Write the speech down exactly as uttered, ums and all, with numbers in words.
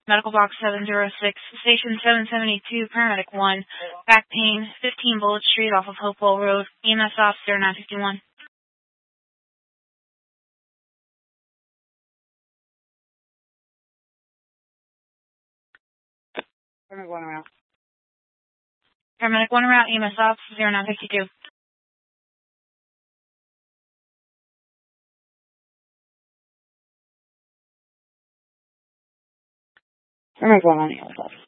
Medical box seven zero six, station seven seventy-two, paramedic one, back pain, fifteen Bullet Street off of Hopewell Road, E M S officer nine fifty-one. Paramedic one around. Paramedic one around, E M S officer zero nine fifty-two. Paramedic one on E M S officer.